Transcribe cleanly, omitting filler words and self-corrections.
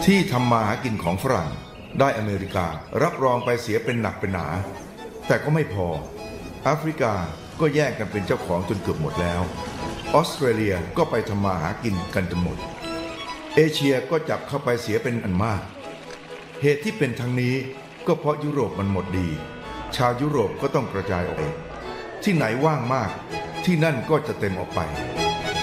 ที่ทำมาหากินของฝรั่งได้อเมริการับรองไปเสียเป็นหนักเป็นหนาแต่ก็ไม่พอแอฟริกาก็แย่งกันเป็นเจ้าของจนเกือบหมดแล้วออสเตรเลียก็ไปทำมาหากินกันจนหมดเอเชียก็จับเข้าไปเสียเป็นอันมากเหตุที่เป็นทั้งนี้ก็เพราะยุโรปมันหมดดีชาวยุโรปก็ต้องกระจายออกที่ไหนว่างมากที่นั่นก็จะเต็มออกไป